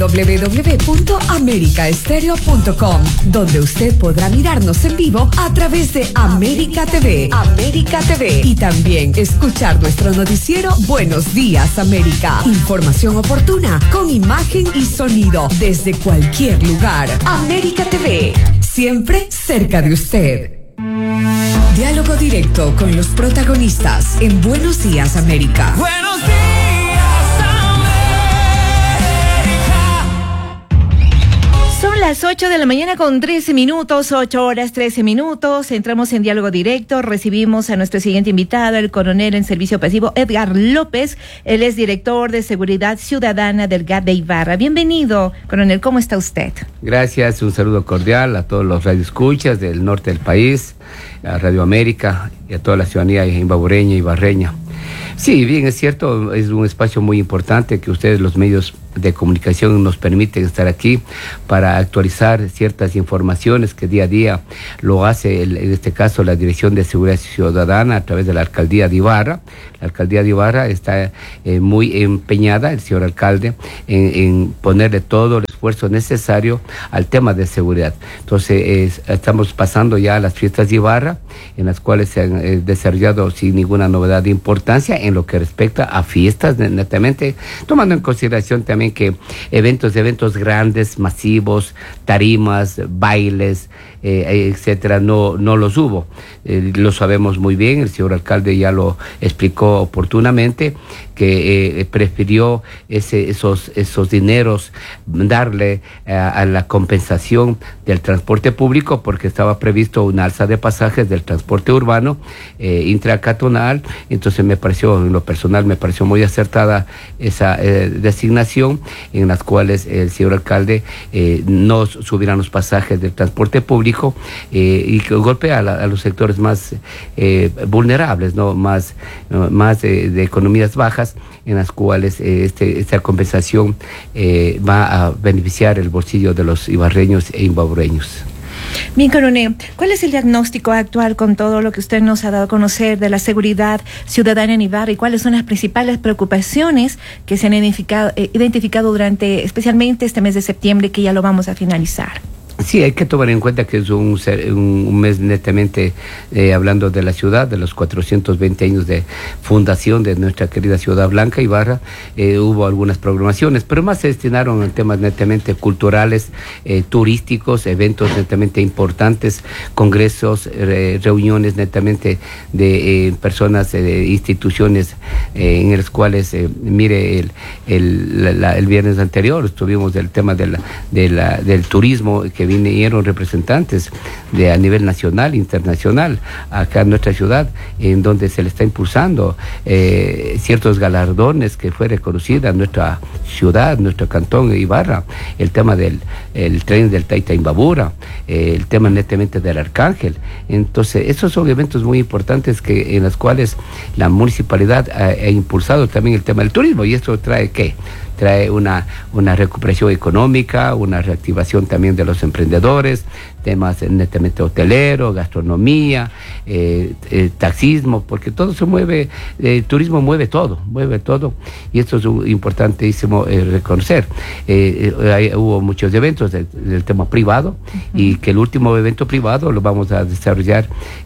www.americaestereo.com, donde usted podrá mirarnos en vivo a través de América TV. América TV. Y también escuchar nuestro noticiero Buenos Días América. Información oportuna, con imagen y sonido, desde cualquier lugar. América TV, siempre cerca de usted. Diálogo directo con los protagonistas en Buenos Días América. Buenos días América. Son las 8 de la mañana con 13 minutos, 8 horas 13 minutos. Entramos en diálogo directo. Recibimos a nuestro siguiente invitado, el coronel en servicio pasivo Edgar López. Él es director de Seguridad Ciudadana del GAT de Ibarra. Bienvenido, coronel. ¿Cómo está usted? Gracias, un saludo cordial a todos los radioescuchas del norte del país, a Radio América y a toda la ciudadanía imbabureña y ibarreña. Sí, bien, es cierto, es un espacio muy importante que ustedes, los medios de comunicación, nos permiten estar aquí para actualizar ciertas informaciones que día a día lo hace, en este caso, la Dirección de Seguridad Ciudadana a través de la Alcaldía de Ibarra. La Alcaldía de Ibarra está muy empeñada, el señor alcalde, en ponerle todo el esfuerzo necesario al tema de seguridad. Entonces, estamos pasando ya a las fiestas de Ibarra, en las cuales se han desarrollado sin ninguna novedad de importancia en lo que respecta a fiestas, netamente, tomando en consideración también que eventos grandes, masivos, tarimas, bailes, etcétera, no los hubo. Lo sabemos muy bien, el señor alcalde ya lo explicó oportunamente, que prefirió esos dineros darle a la compensación del transporte público, porque estaba previsto un alza de pasajes del transporte urbano intracantonal. Entonces en lo personal me pareció muy acertada esa designación, en las cuales el señor alcalde no subirán los pasajes del transporte público y que golpea a los sectores más vulnerables, ¿no? más de economías bajas, en las cuales esta compensación va a beneficiar el bolsillo de los ibarreños e imbabureños. Bien, coronel, ¿cuál es el diagnóstico actual con todo lo que usted nos ha dado a conocer de la seguridad ciudadana en Ibarra y cuáles son las principales preocupaciones que se han identificado durante especialmente este mes de septiembre, que ya lo vamos a finalizar? Sí, hay que tomar en cuenta que es un mes netamente hablando de la ciudad, de los 420 años de fundación de nuestra querida ciudad blanca, Ibarra. Hubo algunas programaciones, pero más se destinaron a temas netamente culturales, turísticos, eventos netamente importantes, congresos, reuniones netamente de personas, de instituciones en las cuales, mire, el viernes anterior tuvimos el tema del turismo, que vinieron representantes a nivel nacional, internacional, acá en nuestra ciudad, en donde se le está impulsando ciertos galardones que fue reconocida nuestra ciudad, nuestro cantón Ibarra, el tema del tren del Taita Imbabura, el tema netamente del Arcángel. Entonces, esos son eventos muy importantes en los cuales la municipalidad ha impulsado también el tema del turismo, y esto trae ¿qué? Trae una recuperación económica, una reactivación también de los emprendedores, temas netamente hotelero, gastronomía, taxismo, porque todo se mueve, el turismo mueve todo, y esto es importantísimo reconocer. Hubo muchos eventos del tema privado, y que el último evento privado lo vamos a desarrollar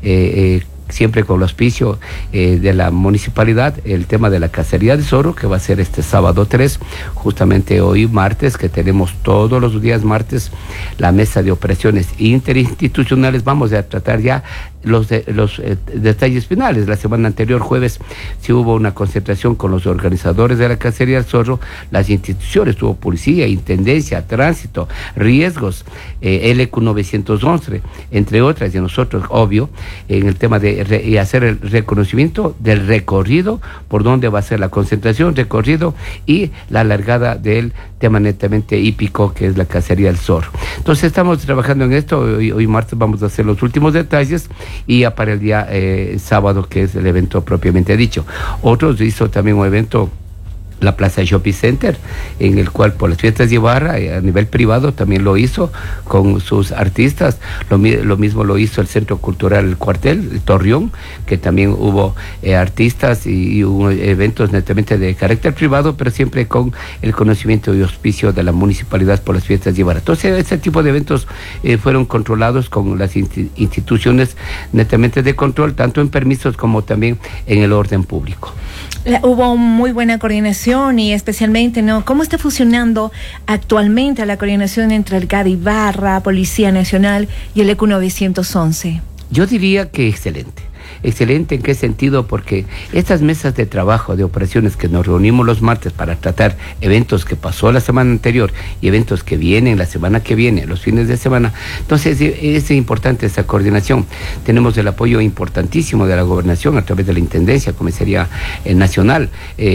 siempre con el auspicio de la municipalidad, el tema de la cacería de zorro, que va a ser este sábado 3, justamente hoy martes, que tenemos todos los días martes la mesa de operaciones interinstitucionales. Vamos a tratar ya los detalles finales. La semana anterior, jueves, sí hubo una concentración con los organizadores de la cacería del zorro, las instituciones, tuvo policía, intendencia, tránsito, riesgos, LQ 911, entre otras, y nosotros, obvio, en el tema de hacer el reconocimiento del recorrido, por donde va a ser la concentración, recorrido y la largada del tema netamente hípico, que es la cacería del zorro. Entonces estamos trabajando en esto. Hoy martes vamos a hacer los últimos detalles, y ya para el día sábado, que es el evento propiamente dicho. Otros hizo también un evento la Plaza Shopping Center, en el cual por las fiestas de Ibarra, a nivel privado también lo hizo con sus artistas, lo mismo lo hizo el Centro Cultural El Cuartel, el Torreón, que también hubo artistas y hubo eventos netamente de carácter privado, pero siempre con el conocimiento y auspicio de la municipalidad por las fiestas de Ibarra. Entonces, este tipo de eventos fueron controlados con las instituciones netamente de control, tanto en permisos como también en el orden público. Hubo muy buena coordinación y especialmente, ¿no? ¿Cómo está funcionando actualmente la coordinación entre el GAD Ibarra, Policía Nacional y el ECU 911? Yo diría que excelente. Excelente, ¿en qué sentido? Porque estas mesas de trabajo, de operaciones que nos reunimos los martes para tratar eventos que pasó la semana anterior y eventos que vienen la semana que viene, los fines de semana, entonces es importante esa coordinación. Tenemos el apoyo importantísimo de la gobernación a través de la Intendencia, Comisaría Nacional,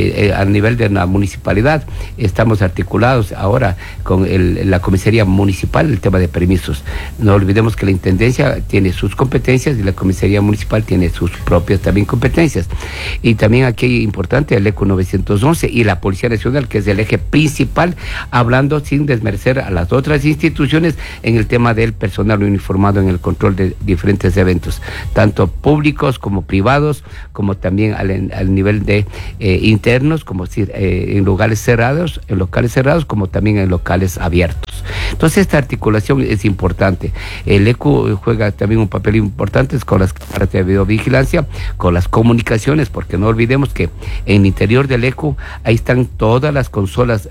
a nivel de la municipalidad. Estamos articulados ahora con la Comisaría Municipal, el tema de permisos. No olvidemos que la Intendencia tiene sus competencias y la Comisaría Municipal tiene sus propias también competencias. Y también aquí es importante el ECU 911 y la Policía Nacional, que es el eje principal, hablando sin desmerecer a las otras instituciones en el tema del personal uniformado en el control de diferentes eventos, tanto públicos como privados, como también al nivel de internos, como decir, en locales cerrados, como también en locales abiertos. Entonces esta articulación es importante. El ECU juega también un papel importante con las cámaras de videovigilancia, con las comunicaciones, porque no olvidemos que en el interior del ECU ahí están todas las consolas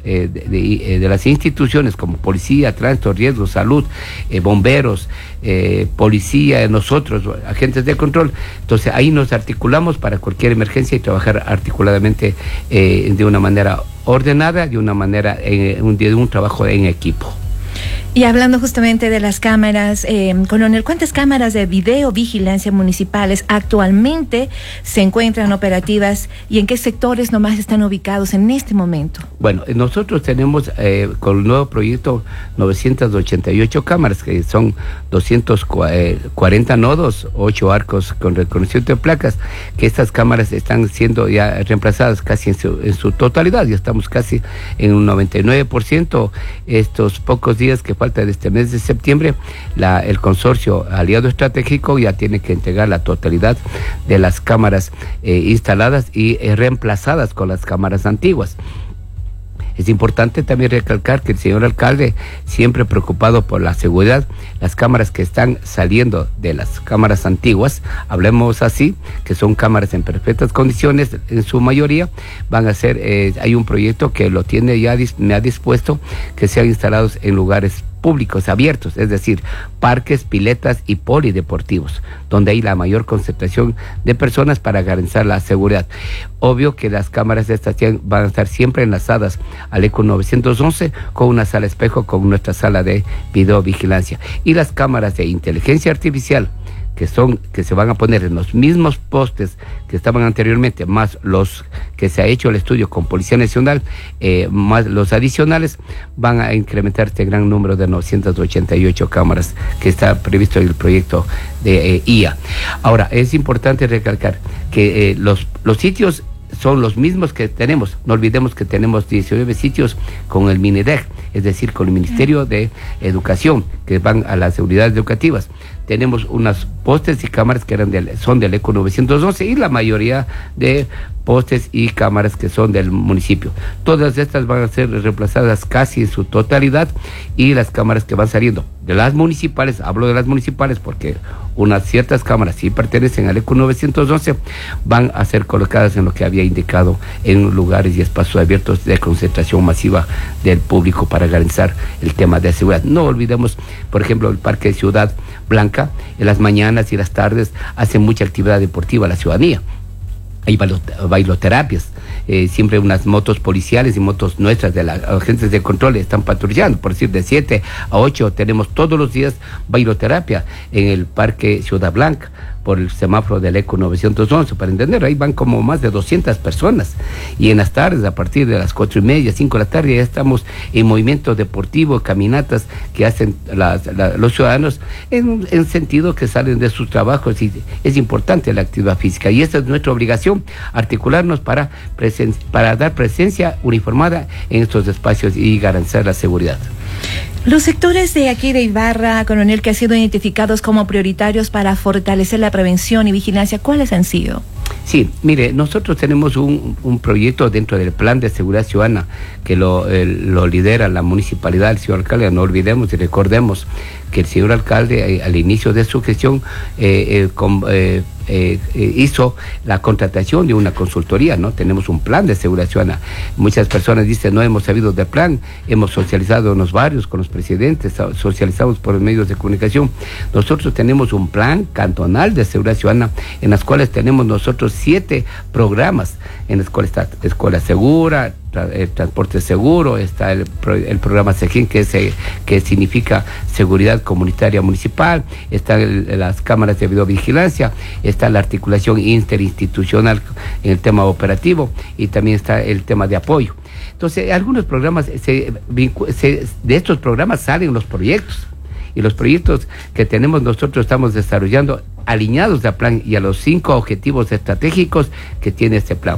de las instituciones como policía, tránsito, riesgo, salud, bomberos, policía, nosotros, agentes de control. Entonces ahí nos articulamos para cualquier emergencia y trabajar articuladamente de una manera ordenada, de una manera, de un trabajo en equipo. Y hablando justamente de las cámaras, coronel, ¿cuántas cámaras de videovigilancia municipales actualmente se encuentran operativas y en qué sectores nomás están ubicados en este momento? Bueno, nosotros tenemos con el nuevo proyecto 988 cámaras, que son 240 nodos, 8 arcos con reconocimiento de placas, que estas cámaras están siendo ya reemplazadas casi en su totalidad. Ya estamos casi en un 99%. Estos pocos días que falta de este mes de septiembre, el consorcio aliado estratégico ya tiene que entregar la totalidad de las cámaras instaladas y reemplazadas con las cámaras antiguas. Es importante también recalcar que el señor alcalde, siempre preocupado por la seguridad, las cámaras que están saliendo de las cámaras antiguas, hablemos así, que son cámaras en perfectas condiciones, en su mayoría, van a ser, hay un proyecto que lo tiene ya, me ha dispuesto, que sean instalados en lugares públicos abiertos, es decir, parques, piletas y polideportivos, donde hay la mayor concentración de personas para garantizar la seguridad. Obvio que las cámaras de estación van a estar siempre enlazadas al ECU 911 con una sala espejo, con nuestra sala de videovigilancia. Y las cámaras de inteligencia artificial, que se van a poner en los mismos postes que estaban anteriormente, más los que se ha hecho el estudio con Policía Nacional, más los adicionales, van a incrementar este gran número de 988 cámaras que está previsto en el proyecto de IA. Ahora, es importante recalcar que los sitios son los mismos que tenemos. No olvidemos que tenemos 19 sitios con el MINEDEC, es decir, con el Ministerio de Educación, que van a las unidades educativas. Tenemos unas postes y cámaras que son del ECU 911 y la mayoría de postes y cámaras que son del municipio. Todas estas van a ser reemplazadas casi en su totalidad, y las cámaras que van saliendo de las municipales, hablo de las municipales porque unas ciertas cámaras sí pertenecen al ECU 911, van a ser colocadas en lo que había indicado, en lugares y espacios abiertos de concentración masiva del público para garantizar el tema de seguridad. No olvidemos, por ejemplo, el Parque de Ciudad Blanca, en las mañanas y las tardes hace mucha actividad deportiva la ciudadanía. Hay bailoterapias, siempre unas motos policiales y motos nuestras de las agentes de control están patrullando, por decir, de 7 a 8 tenemos todos los días bailoterapia en el Parque Ciudad Blanca. por el semáforo del ECO 911, para entender, ahí van como más de 200 personas, y en las tardes, a partir de las 4:30, 5 de la tarde, ya estamos en movimiento deportivo, caminatas que hacen los ciudadanos en sentido que salen de sus trabajos, y es importante la actividad física, y esta es nuestra obligación, articularnos para dar presencia uniformada en estos espacios y garantizar la seguridad. Los sectores de aquí de Ibarra, coronel, que han sido identificados como prioritarios para fortalecer la prevención y vigilancia, ¿cuáles han sido? Sí, mire, nosotros tenemos un proyecto dentro del Plan de Seguridad Ciudadana que lo lidera la municipalidad, el señor alcalde. No olvidemos y recordemos que el señor alcalde al inicio de su gestión hizo la contratación de una consultoría, ¿no? Tenemos un plan de seguridad ciudadana. Muchas personas dicen, no hemos sabido del plan, hemos socializado en los barrios con los presidentes, socializamos por los medios de comunicación. Nosotros tenemos un plan cantonal de seguridad ciudadana, en las cuales tenemos nosotros 7 programas, en las cuales está Escuela Segura, transporte seguro, está el programa SEGIN, que significa seguridad comunitaria municipal, están las cámaras de videovigilancia, está la articulación interinstitucional en el tema operativo, y también está el tema de apoyo. Entonces, algunos programas, de estos programas salen los proyectos, y los proyectos que tenemos nosotros estamos desarrollando alineados al plan y a los 5 objetivos estratégicos que tiene este plan.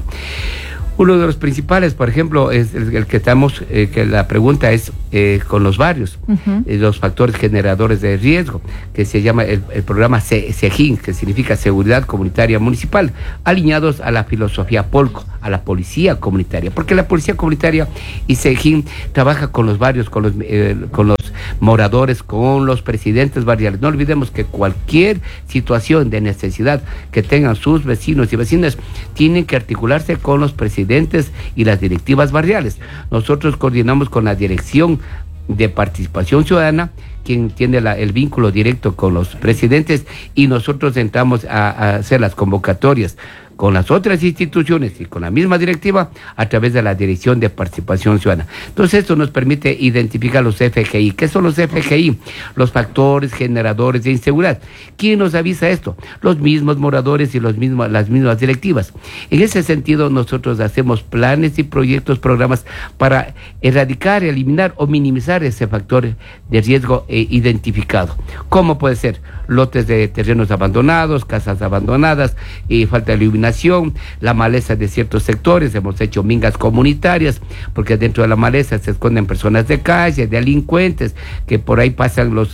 Uno de los principales, por ejemplo, es el que estamos, que la pregunta es con los barrios, los factores generadores de riesgo, que se llama el programa SEGIN, que significa Seguridad Comunitaria Municipal, alineados a la filosofía Polco, a la policía comunitaria, porque la policía comunitaria y SEGIN trabaja con los barrios, con los moradores, con los presidentes barriales. No olvidemos que cualquier situación de necesidad que tengan sus vecinos y vecinas tienen que articularse con los presidentes y las directivas barriales. Nosotros coordinamos con la Dirección de Participación Ciudadana, quien tiene el vínculo directo con los presidentes, y nosotros entramos a hacer las convocatorias con las otras instituciones y con la misma directiva a través de la Dirección de Participación Ciudadana. Entonces, esto nos permite identificar los FGI. ¿Qué son los FGI? Los factores generadores de inseguridad. ¿Quién nos avisa esto? Los mismos moradores y las mismas directivas. En ese sentido, nosotros hacemos planes y proyectos, programas para erradicar, eliminar o minimizar ese factor de riesgo identificado. ¿Cómo puede ser? Lotes de terrenos abandonados, casas abandonadas, falta de iluminación, la maleza de ciertos sectores. Hemos hecho mingas comunitarias, porque dentro de la maleza se esconden personas de calle, delincuentes, que por ahí pasan los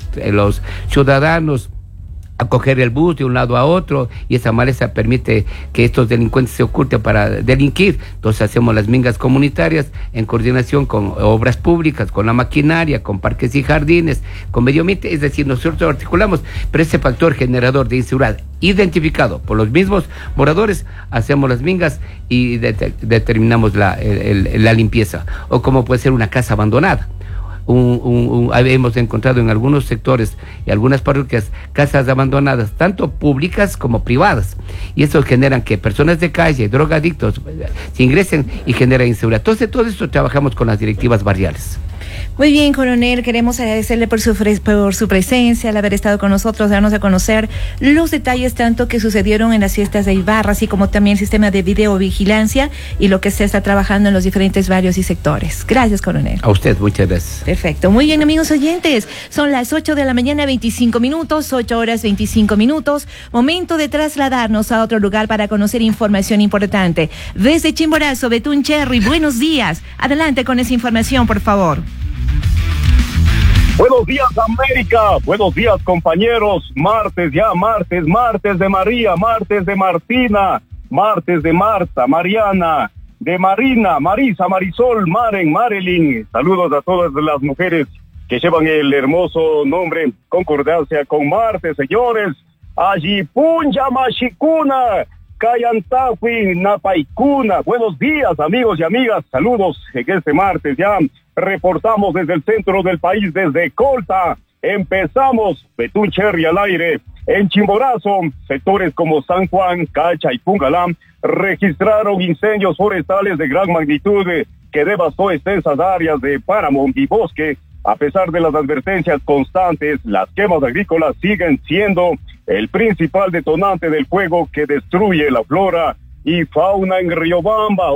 ciudadanos a coger el bus de un lado a otro, y esa maleza permite que estos delincuentes se oculten para delinquir. Entonces hacemos las mingas comunitarias en coordinación con obras públicas, con la maquinaria, con parques y jardines, con medio ambiente. Es decir, nosotros articulamos, pero ese factor generador de inseguridad identificado por los mismos moradores, hacemos las mingas y determinamos la limpieza. O como puede ser una casa abandonada. Hemos encontrado en algunos sectores y algunas parroquias casas abandonadas, tanto públicas como privadas, y eso generan que personas de calle, drogadictos, se ingresen y genera inseguridad. Entonces, todo esto trabajamos con las directivas barriales. Muy bien, coronel, queremos agradecerle por su presencia, al haber estado con nosotros, darnos a conocer los detalles tanto que sucedieron en las fiestas de Ibarra, así como también el sistema de videovigilancia y lo que se está trabajando en los diferentes barrios y sectores. Gracias, coronel. A usted, muchas gracias. Perfecto. Muy bien, amigos oyentes, son las 8 de la mañana, 25 minutos, 8 horas 25 minutos, momento de trasladarnos a otro lugar para conocer información importante. Desde Chimborazo, Betún Cherry, buenos días. Adelante con esa información, por favor. Buenos días, América. Buenos días, compañeros. Martes de María, martes de Martina, martes de Marta, Mariana, de Marina, Marisa, Marisol, Maren, Marilyn. Saludos a todas las mujeres que llevan el hermoso nombre, concordancia con Marte, señores. Allí Punja Mashikuna, Kayantawi, Napaikuna. Buenos días, amigos y amigas. Saludos en este martes ya. Reportamos desde el centro del país, desde Colta. Empezamos Betún Cherry al aire. En Chimborazo, sectores como San Juan, Cacha y Pungalá registraron incendios forestales de gran magnitud que devastó extensas áreas de páramo y bosque. A pesar de las advertencias constantes, las quemas agrícolas siguen siendo el principal detonante del fuego que destruye la flora y fauna en Riobamba.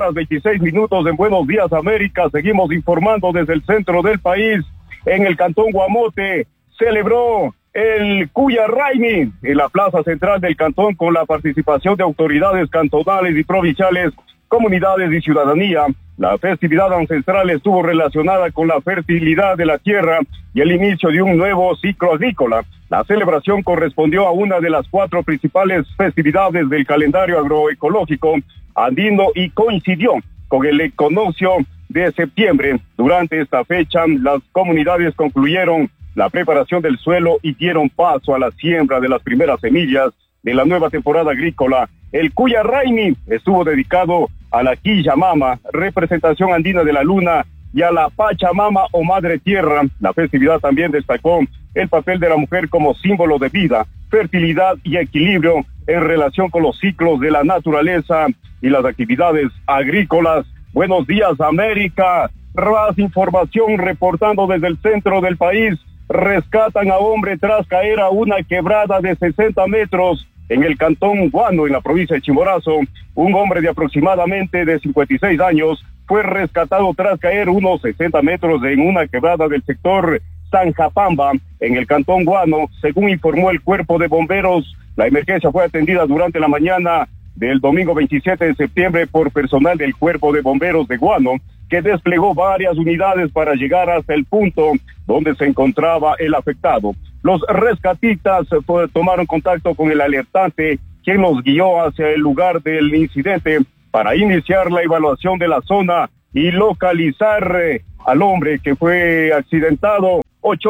8:26 en Buenos Días América. Seguimos informando desde el centro del país. En el cantón Guamote celebró el Cuya Raimi en la plaza central del cantón con la participación de autoridades cantonales y provinciales, comunidades y ciudadanía. La festividad ancestral estuvo relacionada con la fertilidad de la tierra y el inicio de un nuevo ciclo agrícola. La celebración correspondió a una de las 4 principales festividades del calendario agroecológico andino y coincidió con el equinoccio de septiembre. Durante esta fecha, las comunidades concluyeron la preparación del suelo y dieron paso a la siembra de las primeras semillas de la nueva temporada agrícola. El Cuya Raimi estuvo dedicado a la Quillamama, representación andina de la luna, y a la Pachamama o Madre Tierra. La festividad también destacó el papel de la mujer como símbolo de vida, fertilidad y equilibrio en relación con los ciclos de la naturaleza y las actividades agrícolas. Buenos días, América. Más información reportando desde el centro del país. Rescatan a hombre tras caer a una quebrada de 60 metros en el cantón Guano, en la provincia de Chimborazo. Un hombre de aproximadamente de 56 años fue rescatado tras caer unos 60 metros en una quebrada del sector San Japamba, en el cantón Guano. Según informó el cuerpo de bomberos, la emergencia fue atendida durante la mañana del domingo 27 de septiembre por personal del cuerpo de bomberos de Guano, que desplegó varias unidades para llegar hasta el punto donde se encontraba el afectado. Los rescatistas tomaron contacto con el alertante, quien los guió hacia el lugar del incidente para iniciar la evaluación de la zona y localizar al hombre que fue accidentado.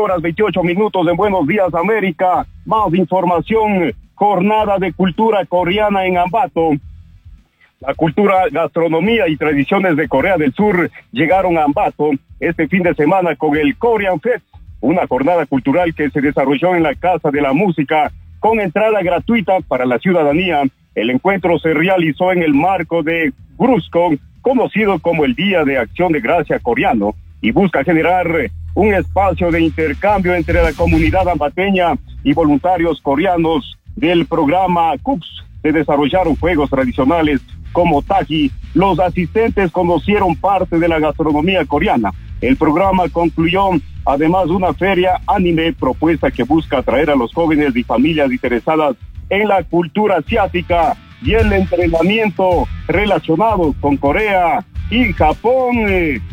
8:28 en Buenos Días América. Más información. Jornada de cultura coreana en Ambato. La cultura, gastronomía y tradiciones de Corea del Sur llegaron a Ambato este fin de semana con el Korean Fest, una jornada cultural que se desarrolló en la Casa de la Música con entrada gratuita para la ciudadanía. El encuentro se realizó en el marco de Gruskon, conocido como el Día de Acción de Gracia coreano, y busca generar un espacio de intercambio entre la comunidad ambateña y voluntarios coreanos del programa CUPS. Se desarrollaron juegos tradicionales como Taji. Los asistentes conocieron parte de la gastronomía coreana. El programa concluyó además una feria anime, propuesta que busca atraer a los jóvenes y familias interesadas en la cultura asiática y el entrenamiento relacionado con Corea y Japón.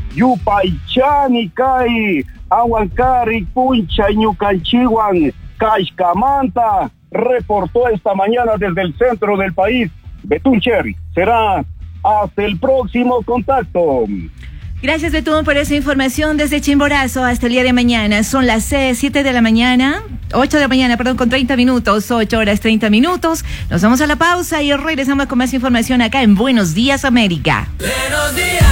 Yupaychani Kai, Ahuancari, Puncha, Ñucanchihuan, Caixcamanta, reportó esta mañana desde el centro del país Betún Cherry. Será hasta el próximo contacto. Gracias, Betún, por esa información desde Chimborazo hasta el día de mañana. Son las 8 de la mañana, con 30 minutos, 8:30. Nos vamos a la pausa y regresamos con más información acá en Buenos Días, América. Buenos días.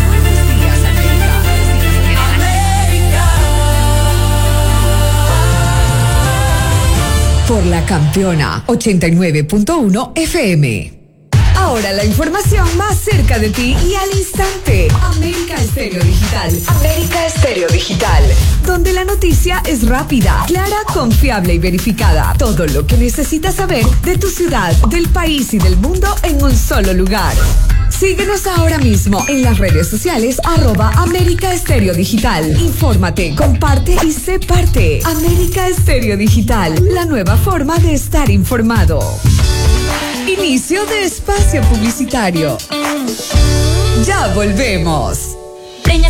Por la Campeona 89.1 FM. Ahora la información más cerca de ti y al instante. América Estéreo Digital. América Estéreo Digital. Donde la noticia es rápida, clara, confiable y verificada. Todo lo que necesitas saber de tu ciudad, del país y del mundo en un solo lugar. Síguenos ahora mismo en las redes sociales @América Estéreo Digital. Infórmate, comparte y sé parte. América Estéreo Digital, la nueva forma de estar informado. Inicio de espacio publicitario. Ya volvemos.